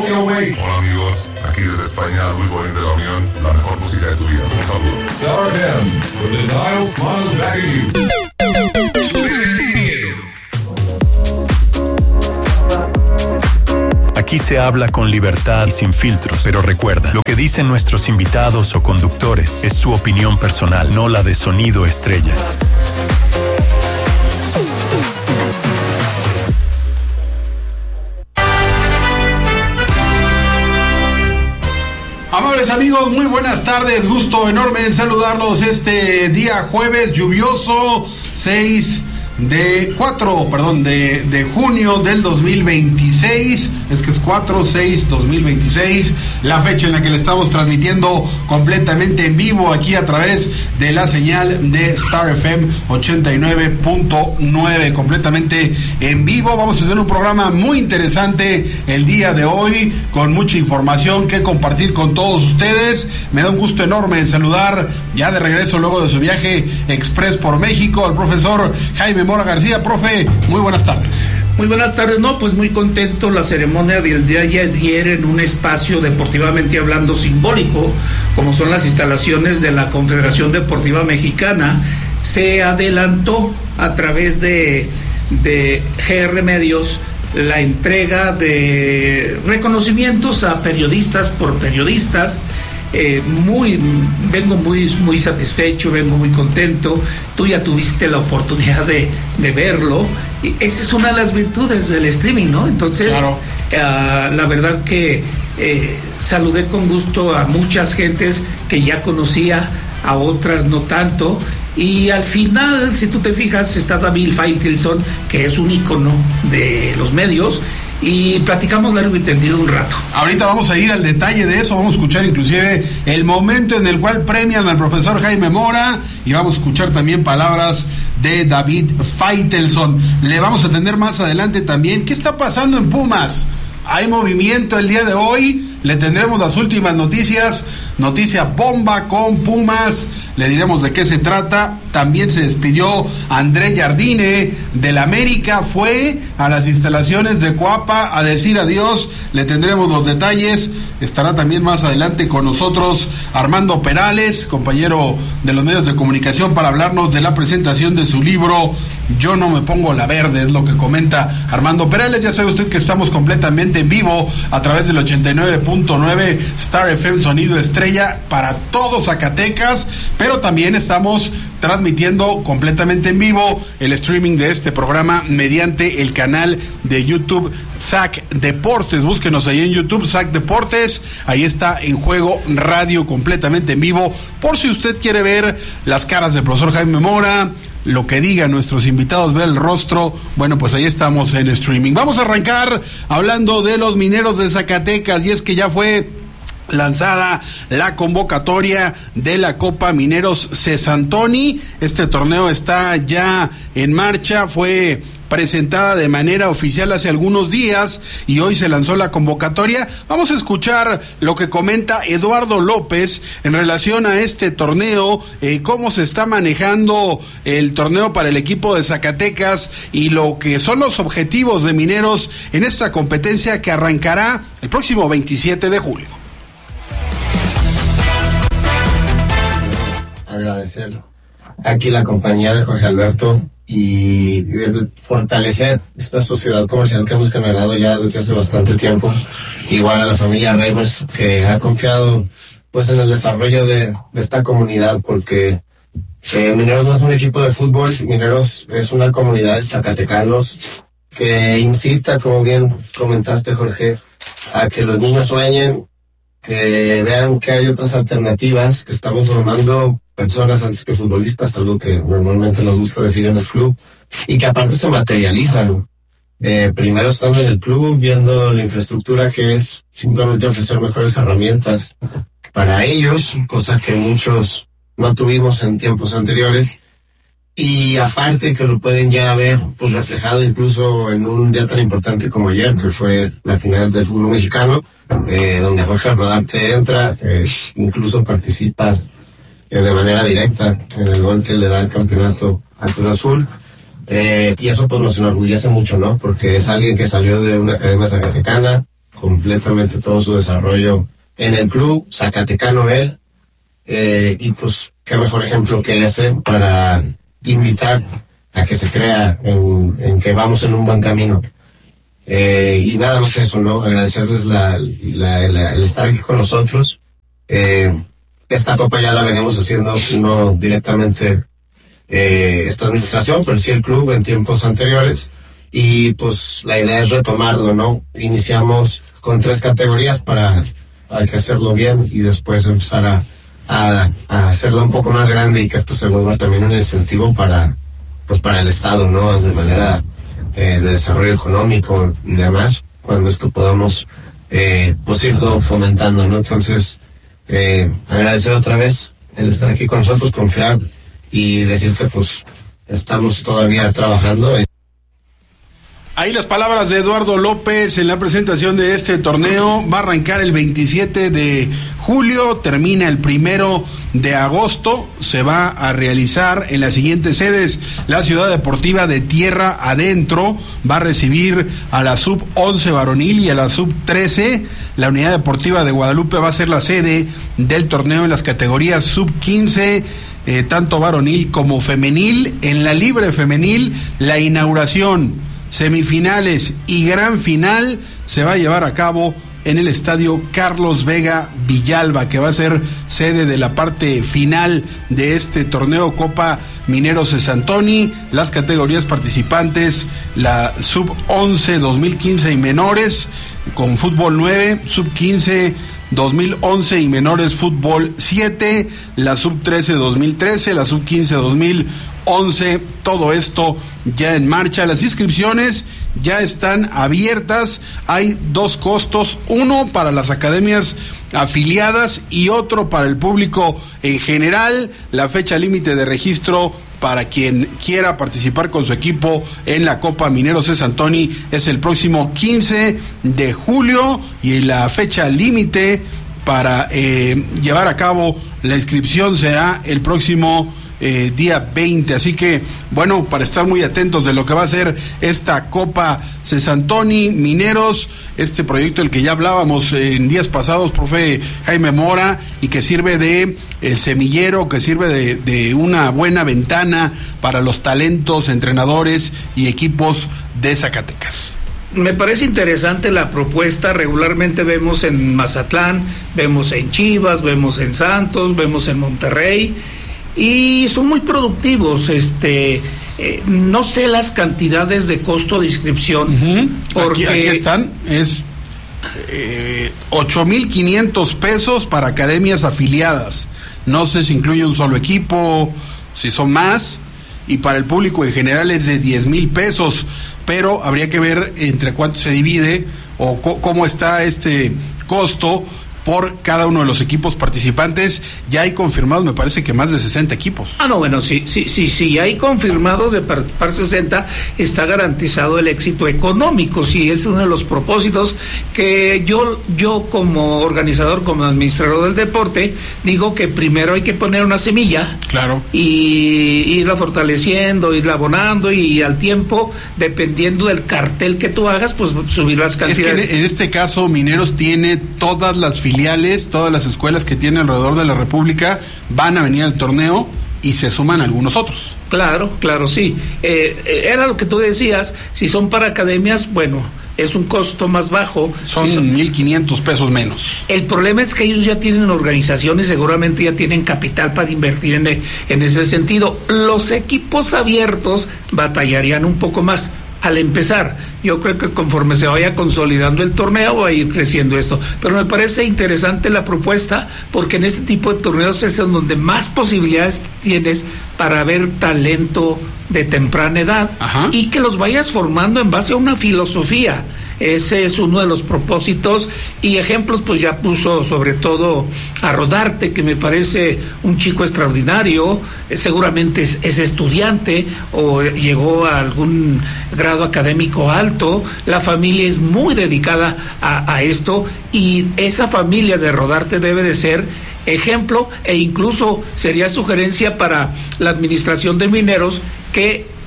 Hola amigos, aquí desde España, Luis Bolín de la Unión, la mejor música de tu vida. Un saludo. Star FM, where the dial smiles back at you. Aquí se habla con libertad y sin filtros, pero recuerda, lo que dicen nuestros invitados o conductores es su opinión personal, no la de Sonido Estrella. Amables amigos, muy buenas tardes, gusto enorme en saludarlos este día jueves lluvioso 6 de junio del 2026, es que es 4/6/2026, la fecha en la que le estamos transmitiendo completamente en vivo aquí a través de la señal de Star FM 89.9, completamente en vivo. Vamos a tener un programa muy interesante el día de hoy, con mucha información que compartir con todos ustedes. Me da un gusto enorme en saludar ya de regreso luego de su viaje express por México al profesor Jaime Mora García. Profe, muy buenas tardes. Muy buenas tardes, pues muy contento. La ceremonia del día de ayer en un espacio deportivamente hablando simbólico, como son las instalaciones de la Confederación Deportiva Mexicana, se adelantó a través de GR Medios la entrega de reconocimientos a periodistas por periodistas. Vengo muy satisfecho, vengo muy contento. Tú ya tuviste la oportunidad de verlo, y esa es una de las virtudes del streaming, ¿no? Entonces, claro. La verdad que saludé con gusto a muchas gentes que ya conocía, a otras no tanto. Y al final, si tú te fijas, está David Faitelson, que es un ícono de los medios, y platicamos largo y tendido un rato. Ahorita vamos a ir al detalle de eso, vamos a escuchar inclusive el momento en el cual premian al profesor Jaime Mora, y vamos a escuchar también palabras de David Faitelson. Le vamos a tener más adelante también qué está pasando en Pumas. Hay movimiento el día de hoy, le tendremos las últimas noticias, noticia bomba con Pumas, le diremos de qué se trata. También se despidió André Jardine del América, fue a las instalaciones de Coapa a decir adiós, le tendremos los detalles. Estará también más adelante con nosotros Armando Perales, compañero de los medios de comunicación, para hablarnos de la presentación de su libro Yo no me pongo la verde, es lo que comenta Armando Perales. Ya sabe usted que estamos completamente en vivo a través del 89.9 Star FM Sonido Estrella para todo Zacatecas, pero también estamos transmitiendo completamente en vivo el streaming de este programa mediante el canal de YouTube SAC Deportes. Búsquenos ahí en YouTube, SAC Deportes, ahí está En Juego Radio completamente en vivo, por si usted quiere ver las caras del profesor Jaime Mora, lo que digan nuestros invitados, ver el rostro. Bueno, pues ahí estamos en streaming. Vamos a arrancar hablando de los Mineros de Zacatecas, y es que ya fue lanzada la convocatoria de la Copa Mineros Cesantoni. Este torneo está ya en marcha, fue presentada de manera oficial hace algunos días y hoy se lanzó la convocatoria. Vamos a escuchar lo que comenta Eduardo López en relación a este torneo, cómo se está manejando el torneo para el equipo de Zacatecas y lo que son los objetivos de Mineros en esta competencia que arrancará el próximo 27 de julio. Agradecer aquí la compañía de Jorge Alberto y fortalecer esta sociedad comercial que hemos generado ya desde hace bastante tiempo. Igual a la familia Reimers, que ha confiado pues en el desarrollo de esta comunidad, porque Mineros no es un equipo de fútbol, Mineros es una comunidad de zacatecanos que incita, como bien comentaste, Jorge, a que los niños sueñen, que vean que hay otras alternativas, que estamos formando personas antes que futbolistas, algo que normalmente nos gusta decir en el club, y que aparte se materializan. Primero estando en el club, viendo la infraestructura que es simplemente ofrecer mejores herramientas para ellos, cosa que muchos no tuvimos en tiempos anteriores, y aparte que lo pueden ya ver pues reflejado incluso en un día tan importante como ayer, que fue la final del fútbol mexicano, donde Jorge Rodarte entra, incluso participa de manera directa en el gol que le da el campeonato a Cruz Azul, y eso pues nos enorgullece mucho, ¿no? Porque es alguien que salió de una academia zacatecana, completamente todo su desarrollo en el club, zacatecano él, y pues qué mejor ejemplo que ese para invitar a que se crea en que vamos en un buen camino. Y nada más eso, ¿no? Agradecerles el estar aquí con nosotros. Esta copa ya la venimos haciendo, no directamente esta administración, pero sí el club en tiempos anteriores. Y pues la idea es retomarlo, ¿no? Iniciamos con 3 categorías hay que hacerlo bien y después empezar a hacerlo un poco más grande y que esto se vuelva también un incentivo para el Estado, ¿no? De manera de desarrollo económico y demás, cuando esto podamos pues irlo fomentando, ¿no? Entonces, agradecer otra vez el estar aquí con nosotros, confiar y decir que pues estamos todavía trabajando. Ahí las palabras de Eduardo López en la presentación de este torneo. Va a arrancar el 27 de julio, termina el 1 de agosto. Se va a realizar en las siguientes sedes. La Ciudad Deportiva de Tierra Adentro va a recibir a la sub-11 varonil y a la sub-13. La Unidad Deportiva de Guadalupe va a ser la sede del torneo en las categorías sub-15, tanto varonil como femenil. En la libre femenil, la inauguración, semifinales y gran final se va a llevar a cabo en el estadio Carlos Vega Villalba, que va a ser sede de la parte final de este torneo Copa Mineros de Santoni. Las categorías participantes: la sub-11 2015 y menores con fútbol 9, sub-15 2011 y menores fútbol 7, la sub-13 2013, la sub-15 2011, todo esto ya en marcha. Las inscripciones ya están abiertas. Hay 2 costos, uno para las academias afiliadas y otro para el público en general. La fecha límite de registro para quien quiera participar con su equipo en la Copa Mineros de Santoni es el próximo 15 de julio y la fecha límite para llevar a cabo la inscripción será el próximo día 20, así que bueno, para estar muy atentos de lo que va a ser esta Copa Santoni Mineros, este proyecto del que ya hablábamos en días pasados, profe Jaime Mora, y que sirve de semillero, que sirve de una buena ventana para los talentos, entrenadores y equipos de Zacatecas. Me parece interesante la propuesta. Regularmente vemos en Mazatlán, vemos en Chivas, vemos en Santos, vemos en Monterrey, y son muy productivos. No sé las cantidades de costo de inscripción, porque aquí están, es 8,500 pesos para academias afiliadas. No sé si incluye un solo equipo, si son más, y para el público en general es de 10,000 pesos, pero habría que ver entre cuánto se divide o cómo está este costo por cada uno de los equipos participantes. Ya hay confirmados, me parece que más de 60 equipos. No, bueno, sí, hay confirmados de participar 60, está garantizado el éxito económico. Sí, es uno de los propósitos que yo como organizador, como administrador del deporte, digo que primero hay que poner una semilla, claro, y irla fortaleciendo, irla abonando, y al tiempo, dependiendo del cartel que tú hagas, pues subir las cantidades. Es que en este caso Mineros tiene todas las filiales, todas las escuelas que tiene alrededor de la República van a venir al torneo y se suman algunos otros. Claro, sí. Era lo que tú decías, si son para academias, bueno, es un costo más bajo. Son 1,500 pesos menos. El problema es que ellos ya tienen organizaciones, seguramente ya tienen capital para invertir en ese sentido. Los equipos abiertos batallarían un poco más al empezar. Yo creo que conforme se vaya consolidando el torneo va a ir creciendo esto, pero me parece interesante la propuesta, porque en este tipo de torneos es en donde más posibilidades tienes para ver talento de temprana edad. Ajá. Y que los vayas formando en base a una filosofía. Ese es uno de los propósitos, y ejemplos pues ya puso sobre todo a Rodarte, que me parece un chico extraordinario. Seguramente es estudiante o llegó a algún grado académico alto. La familia es muy dedicada a esto, y esa familia de Rodarte debe de ser ejemplo, e incluso sería sugerencia para la administración de Mineros que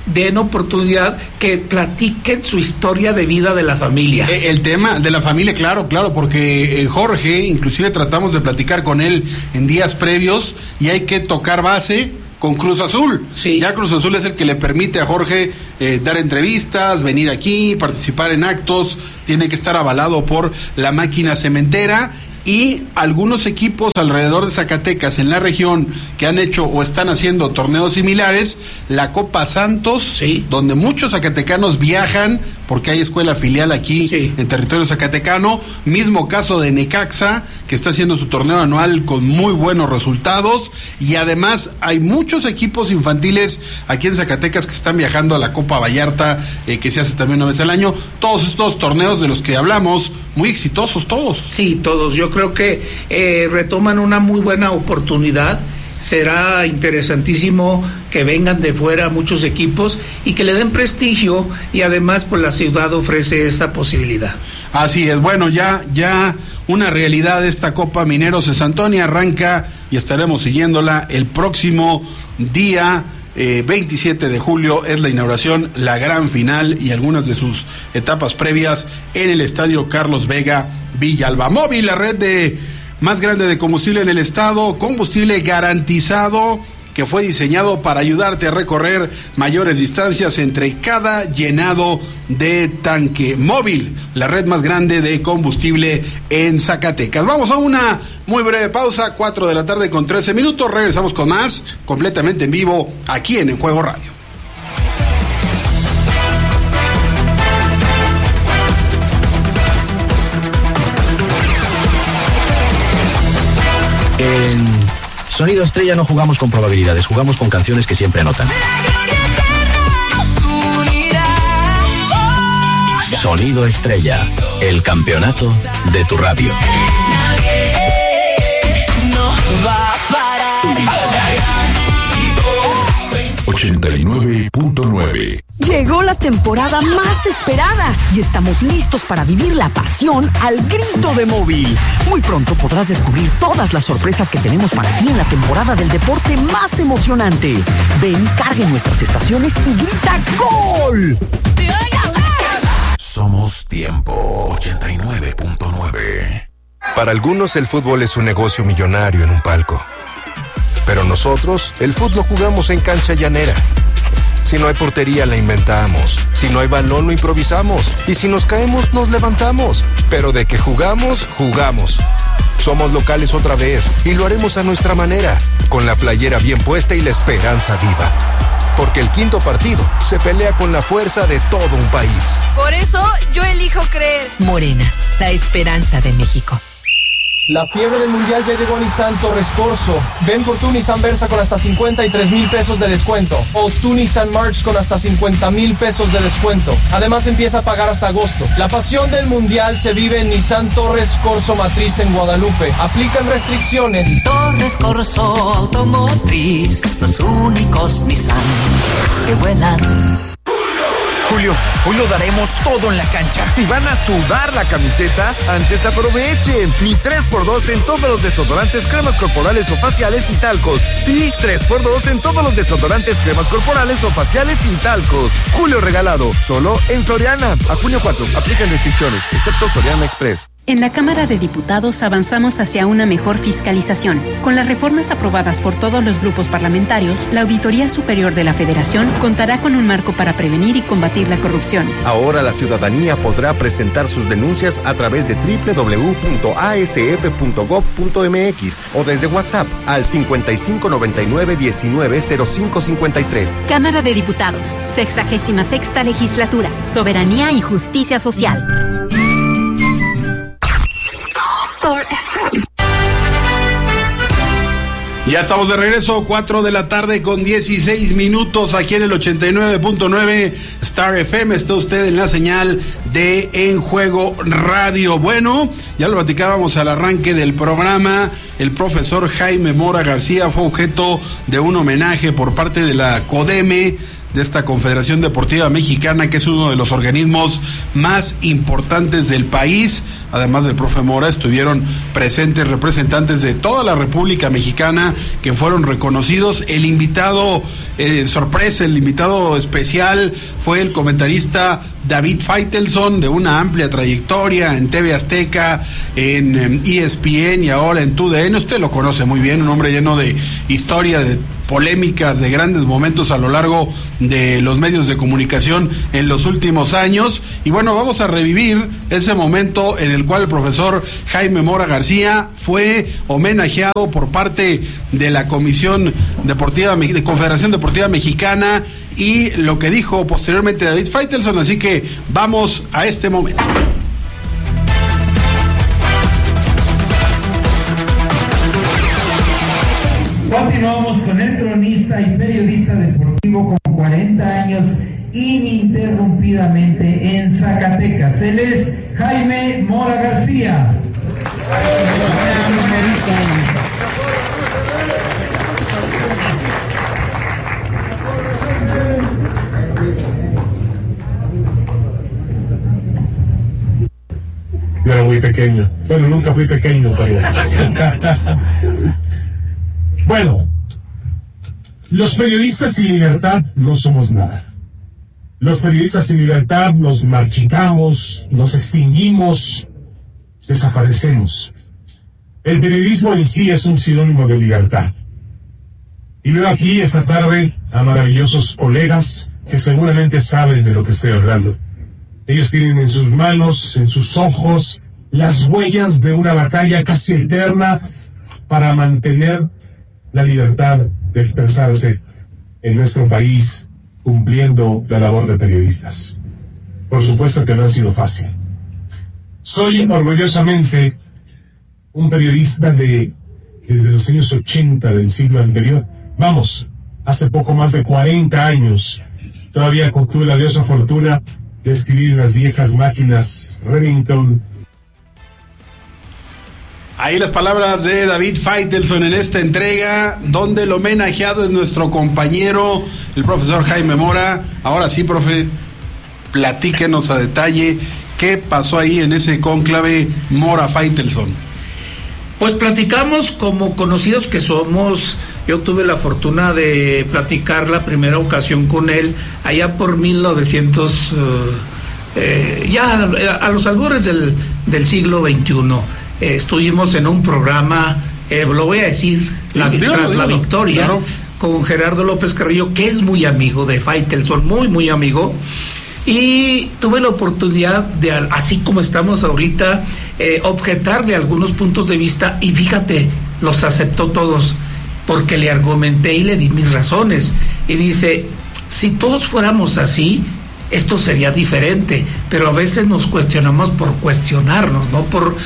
den oportunidad que platiquen su historia de vida de la familia. El tema de la familia, claro, porque Jorge, inclusive tratamos de platicar con él en días previos y hay que tocar base con Cruz Azul. Sí. Ya Cruz Azul es el que le permite a Jorge dar entrevistas, venir aquí, participar en actos, tiene que estar avalado por la máquina cementera. Y algunos equipos alrededor de Zacatecas en la región que han hecho o están haciendo torneos similares, la Copa Santos, sí, donde muchos zacatecanos viajan porque hay escuela filial aquí, sí, en territorio zacatecano. Mismo caso de Necaxa, que está haciendo su torneo anual con muy buenos resultados, y además hay muchos equipos infantiles aquí en Zacatecas que están viajando a la Copa Vallarta, que se hace también una vez al año. Todos estos torneos de los que hablamos, muy exitosos todos. Sí, todos. Yo creo que retoman una muy buena oportunidad. Será interesantísimo que vengan de fuera muchos equipos y que le den prestigio, y además pues la ciudad ofrece esta posibilidad. Así es. Bueno, ya una realidad esta Copa Mineros de Santonia arranca y estaremos siguiéndola el próximo día 27 de julio. Es la inauguración, la gran final y algunas de sus etapas previas en el Estadio Carlos Vega Villalba. Móvil, la red más grande de combustible en el estado, combustible garantizado, que fue diseñado para ayudarte a recorrer mayores distancias entre cada llenado de tanque. Móvil, la red más grande de combustible en Zacatecas. Vamos a una muy breve pausa, 4:13 p.m. Regresamos con más, completamente en vivo, aquí en Juego Radio. En Sonido Estrella no jugamos con probabilidades, jugamos con canciones que siempre anotan. Sonido Estrella, el campeonato de tu radio. No va a parar. 89.9. Llegó la temporada más esperada y estamos listos para vivir la pasión al grito de Móvil. Muy pronto podrás descubrir todas las sorpresas que tenemos para ti en la temporada del deporte más emocionante. Ven, cargue nuestras estaciones y grita ¡Gol! Somos Tiempo 89.9. Para algunos el fútbol es un negocio millonario en un palco. Pero nosotros, el fútbol lo jugamos en cancha llanera. Si no hay portería, la inventamos. Si no hay balón, lo improvisamos. Y si nos caemos, nos levantamos. Pero de que jugamos, jugamos. Somos locales otra vez y lo haremos a nuestra manera, con la playera bien puesta y la esperanza viva. Porque el quinto partido se pelea con la fuerza de todo un país. Por eso, yo elijo creer. Morena, la esperanza de México. La fiebre del mundial ya llegó a Nissan Torres Corso. Ven por tu Nissan Versa con hasta 53,000 pesos de descuento. O tu Nissan March con hasta 50,000 pesos de descuento. Además empieza a pagar hasta agosto. La pasión del mundial se vive en Nissan Torres Corso Matriz en Guadalupe. Aplican restricciones. Torres Corso Automotriz, los únicos Nissan que vuelan. Julio, hoy lo daremos todo en la cancha. Si van a sudar la camiseta, antes aprovechen. Mi 3x2 en todos los desodorantes, cremas corporales o faciales y talcos. Sí, 3x2 en todos los desodorantes, cremas corporales o faciales y talcos. Julio regalado, solo en Soriana. A junio 4, aplican restricciones, excepto Soriana Express. En la Cámara de Diputados avanzamos hacia una mejor fiscalización. Con las reformas aprobadas por todos los grupos parlamentarios, la Auditoría Superior de la Federación contará con un marco para prevenir y combatir la corrupción. Ahora la ciudadanía podrá presentar sus denuncias a través de www.asf.gov.mx o desde WhatsApp al 5599-190553. Cámara de Diputados, 66ª Legislatura, Soberanía y Justicia Social. Ya estamos de regreso, 4:16 p.m. aquí en el 89.9 Star FM. Está usted en la señal de En Juego Radio. Bueno, ya lo platicábamos al arranque del programa. El profesor Jaime Mora García fue objeto de un homenaje por parte de la CODEME, de esta Confederación Deportiva Mexicana, que es uno de los organismos más importantes del país. Además del profe Mora, estuvieron presentes representantes de toda la República Mexicana que fueron reconocidos. El invitado sorpresa, el invitado especial fue el comentarista David Faitelson, de una amplia trayectoria en TV Azteca, en ESPN y ahora en TUDN. Usted lo conoce muy bien, un hombre lleno de historia, de polémicas, de grandes momentos a lo largo de los medios de comunicación en los últimos años. Y bueno, vamos a revivir ese momento en el cual el profesor Jaime Mora García fue homenajeado por parte de la Comisión Deportiva de Confederación Deportiva Mexicana, y lo que dijo posteriormente David Faitelson. Así que vamos a este momento. Continuamos con el cronista y periodista deportivo con 40 años ininterrumpidamente en Zacatecas. Él es Jaime Mora García. Yo era muy pequeño. Bueno, nunca fui pequeño, pero... Bueno, los periodistas sin libertad no somos nada. Los periodistas sin libertad nos marchitamos, nos extinguimos, desaparecemos. El periodismo en sí es un sinónimo de libertad. Y veo aquí esta tarde a maravillosos colegas que seguramente saben de lo que estoy hablando. Ellos tienen en sus manos, en sus ojos, las huellas de una batalla casi eterna para mantener la libertad de expresarse en nuestro país, cumpliendo la labor de periodistas. Por supuesto que no ha sido fácil. Soy orgullosamente un periodista desde los años 80 del siglo anterior. Vamos, hace poco más de 40 años, todavía tuve la diosa fortuna de escribir en las viejas máquinas Remington. Ahí las palabras de David Faitelson en esta entrega, donde el homenajeado es nuestro compañero, el profesor Jaime Mora. Ahora sí, profe, platíquenos a detalle qué pasó ahí en ese cónclave Mora-Faitelson. Pues platicamos como conocidos que somos. Yo tuve la fortuna de platicar la primera ocasión con él allá por 1900, ya a los albores del siglo XXI. Estuvimos en un programa, lo voy a decir, la Victoria, claro, con Gerardo López Carrillo, que es muy amigo de Faitelson, muy amigo, y tuve la oportunidad de, así como estamos ahorita, objetarle algunos puntos de vista, y fíjate, los aceptó todos, porque le argumenté y le di mis razones, y dice, si todos fuéramos así, esto sería diferente, pero a veces nos cuestionamos por cuestionarnos, no por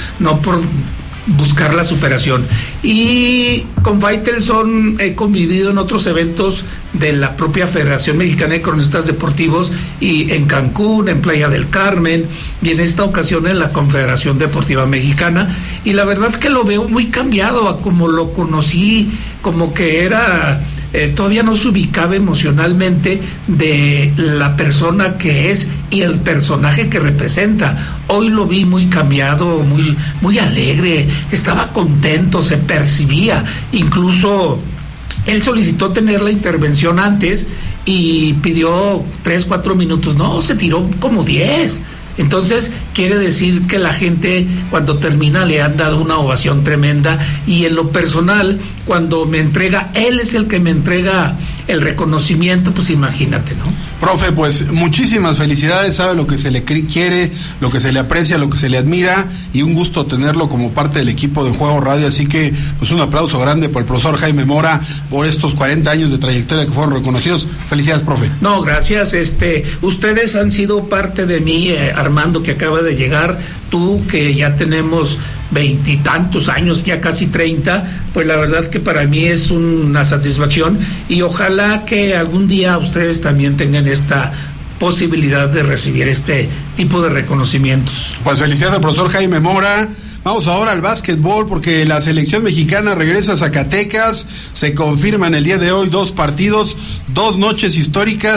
buscar la superación. Y con Faitelson he convivido en otros eventos de la propia Federación Mexicana de Cronistas Deportivos, y en Cancún, en Playa del Carmen, y en esta ocasión en la Confederación Deportiva Mexicana, y la verdad que lo veo muy cambiado a como lo conocí, como que era... todavía no se ubicaba emocionalmente de la persona que es y el personaje que representa. Hoy lo vi muy cambiado, muy alegre, estaba contento, se percibía. Incluso él solicitó tener la intervención antes y pidió 3-4 minutos, no, se tiró como 10. Entonces quiere decir que la gente cuando termina le han dado una ovación tremenda, y en lo personal, cuando me entrega, él es el que me entrega el reconocimiento, pues imagínate, ¿no? Profe, pues muchísimas felicidades, sabe lo que se le quiere, lo que se le aprecia, lo que se le admira, y un gusto tenerlo como parte del equipo de En Juego Radio, así que pues un aplauso grande por el profesor Jaime Mora por estos 40 años de trayectoria que fueron reconocidos. Felicidades, profe. No, gracias, ustedes han sido parte de mí, Armando, que acaba de llegar, tú que ya tenemos 20 y tantos años, ya casi 30, pues la verdad que para mí es una satisfacción, y ojalá que algún día ustedes también tengan esta posibilidad de recibir este tipo de reconocimientos. Pues felicidades al profesor Jaime Mora. Vamos ahora al básquetbol, porque la selección mexicana regresa a Zacatecas. Se confirman el día de hoy 2 partidos, 2 noches históricas.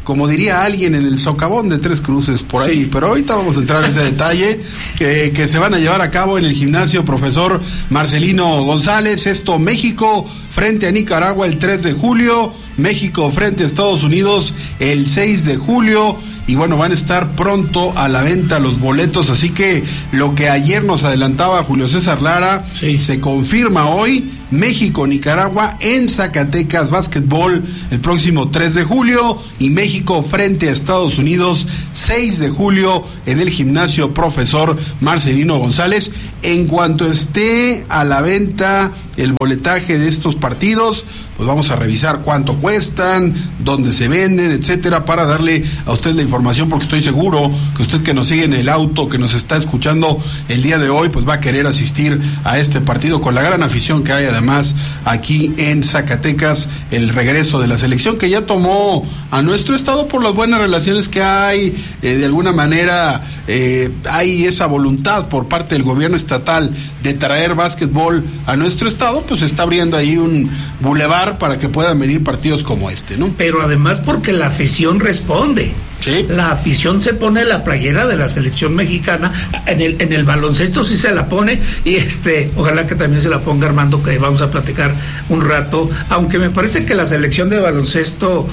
como diría alguien, en el socavón de Tres Cruces, por ahí. Pero ahorita vamos a entrar en ese detalle, que se van a llevar a cabo en el gimnasio Profesor Marcelino González. Esto, México frente a Nicaragua el 3 de julio, México frente a Estados Unidos el 6 de julio. Y bueno, van a estar pronto a la venta los boletos, así que lo que ayer nos adelantaba Julio César Lara, se confirma hoy. México-Nicaragua en Zacatecas Básquetbol el próximo 3 de julio y México frente a Estados Unidos 6 de julio en el gimnasio Profesor Marcelino González. En cuanto esté a la venta el boletaje de estos partidos, pues vamos a revisar cuánto cuestan, dónde se venden, etcétera, para darle a usted la información, porque estoy seguro que usted que nos sigue en el auto, que nos está escuchando el día de hoy, pues va a querer asistir a este partido con la gran afición que hay además aquí en Zacatecas, el regreso de la selección que ya tomó a nuestro estado por las buenas relaciones que hay, de alguna manera hay esa voluntad por parte del gobierno estatal de traer básquetbol a nuestro estado, pues se está abriendo ahí un bulevar para que puedan venir partidos como este, ¿no? Pero además porque la afición responde. Sí. La afición se pone la playera de la selección mexicana, en el baloncesto sí se la pone, y ojalá que también se la ponga Armando, que vamos a platicar un rato, aunque me parece que la selección de baloncesto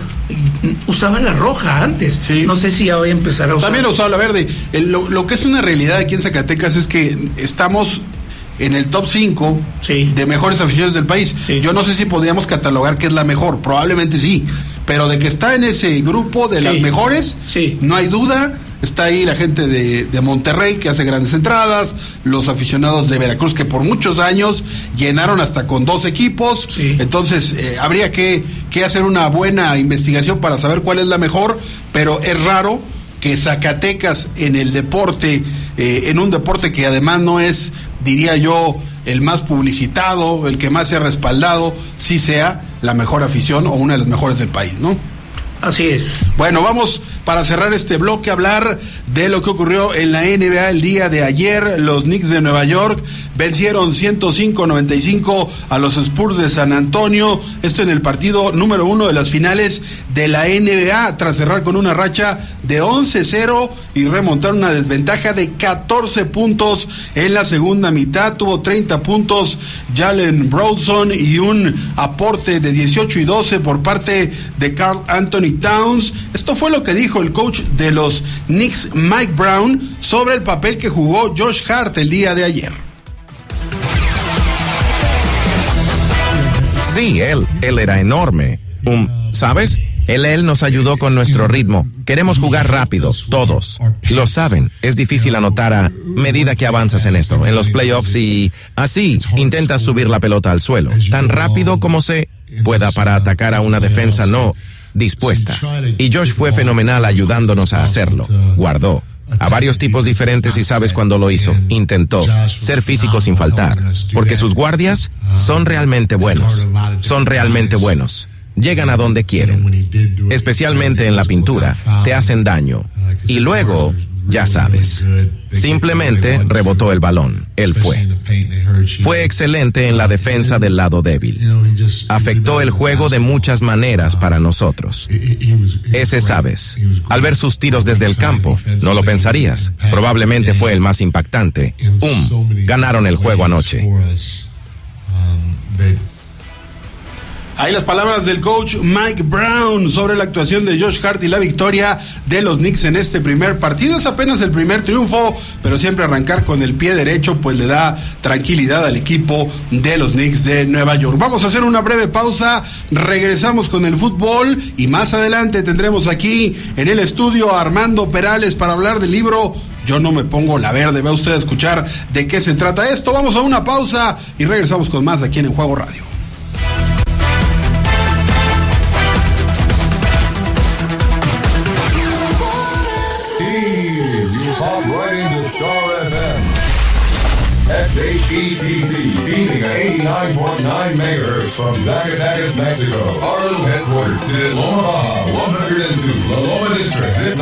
usaba la roja antes, sí. No sé si ya voy a empezar a usar. También usaba la verde. Lo que es una realidad aquí en Zacatecas es que estamos en el top 5 de mejores aficiones del país. Sí. Yo no sé si podríamos catalogar que es la mejor, probablemente sí, pero de que está en ese grupo de las mejores, no hay duda. Está ahí la gente de Monterrey, que hace grandes entradas, los aficionados de Veracruz, que por muchos años llenaron hasta con 2 equipos. Sí. Entonces habría que hacer una buena investigación para saber cuál es la mejor, pero es raro que Zacatecas en el deporte, en un deporte que además no es, diría yo, el más publicitado, el que más se ha respaldado, sí sea la mejor afición o una de las mejores del país, ¿no? Así es. Bueno, vamos para cerrar este bloque a hablar de lo que ocurrió en la NBA el día de ayer. Los Knicks de Nueva York vencieron 105-95 a los Spurs de San Antonio. Esto en el partido número 1 de las finales de la NBA, tras cerrar con una racha de 11-0 y remontar una desventaja de 14 puntos en la segunda mitad. Tuvo 30 puntos Jalen Brunson y un aporte de 18 y 12 por parte de Karl Anthony Towns. Esto fue lo que dijo el coach de los Knicks, Mike Brown, sobre el papel que jugó Josh Hart el día de ayer. Sí, él era enorme. ¿Sabes? Él nos ayudó con nuestro ritmo. Queremos jugar rápido, todos. Lo saben, es difícil anotar a medida que avanzas en esto, en los playoffs, y así intentas subir la pelota al suelo, tan rápido como se pueda para atacar a una defensa no dispuesta. Y Josh fue fenomenal ayudándonos a hacerlo. Guardó a varios tipos diferentes y sabes cuando lo hizo. Intentó ser físico sin faltar, porque sus guardias son realmente buenos. Son realmente buenos. Llegan a donde quieren, especialmente en la pintura, te hacen daño. Y luego, ya sabes, simplemente rebotó el balón. Él fue excelente en la defensa del lado débil. Afectó el juego de muchas maneras para nosotros. Ese, sabes, al ver sus tiros desde el campo, no lo pensarías. Probablemente fue el más impactante. Ganaron el juego anoche. Ahí las palabras del coach Mike Brown sobre la actuación de Josh Hart y la victoria de los Knicks en este primer partido. Es apenas el primer triunfo, pero siempre arrancar con el pie derecho pues le da tranquilidad al equipo de los Knicks de Nueva York. Vamos a hacer una breve pausa, regresamos con el fútbol y más adelante tendremos aquí en el estudio a Armando Perales para hablar del libro Yo no me pongo la verde. Va usted a escuchar de qué se trata esto. Vamos a una pausa y regresamos con más aquí en Juego Radio. XHEPC, beaming at 89.9 megahertz from Zacatecas, Mexico. Our little headquarters sit at Loma Baja, 102, La Loma District, zip